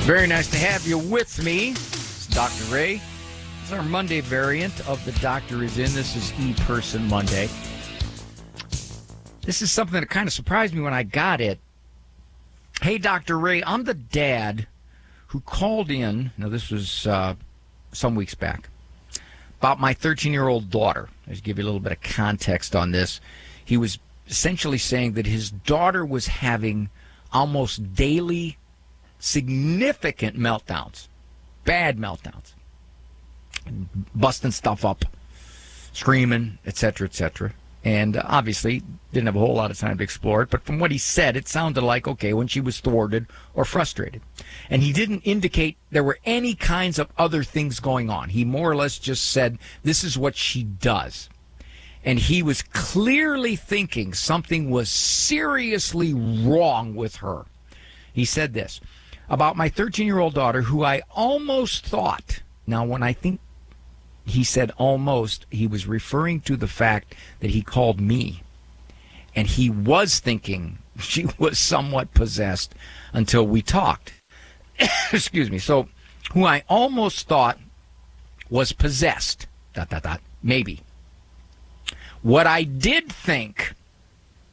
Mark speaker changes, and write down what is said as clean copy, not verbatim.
Speaker 1: Very nice to have you with me. It's Dr. Ray. This is our Monday variant of The Doctor Is In. This is E-Person Monday. This is something that kind of surprised me when I got it. Hey, Dr. Ray, I'm the dad who called in, now this was some weeks back, about my 13-year-old daughter. Let's give you a little bit of context on this. He was essentially saying that his daughter was having almost daily significant meltdowns, bad meltdowns, busting stuff up, screaming, etc., etc. And obviously didn't have a whole lot of time to explore it, but from what he said, it sounded like, okay, when she was thwarted or frustrated. And he didn't indicate there were any kinds of other things going on. He more or less just said, this is what she does. And he was clearly thinking something was seriously wrong with her. He said this about my 13-year-old daughter, who I almost thought, now when I think he said almost, he was referring to the fact that he called me. And he was thinking she was somewhat possessed until we talked. Excuse me. So, who I almost thought was possessed, maybe. What I did think